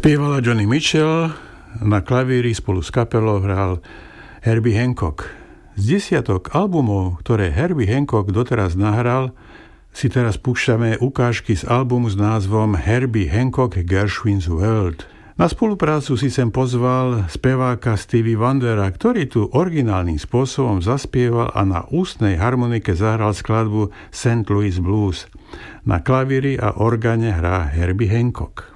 Spievala Joni Mitchell, na klavíri spolu s kapelou hral Herbie Hancock. Z desiatok albumov, ktoré Herbie Hancock doteraz nahral, si teraz púšťame ukážky z albumu s názvom Herbie Hancock Gershwin's World. Na spoluprácu si sem pozval speváka Stevie Wondera, ktorý tu originálnym spôsobom zaspieval a na ústnej harmonike zahral skladbu St. Louis Blues. Na klavíri a organe hrá Herbie Hancock.